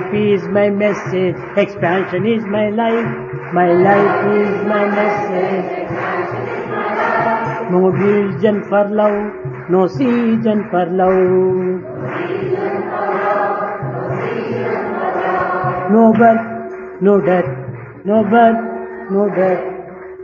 life is my message. Expansion is my life. My life is my message. No religion for love, no season for love. No birth, no death, no birth, no death.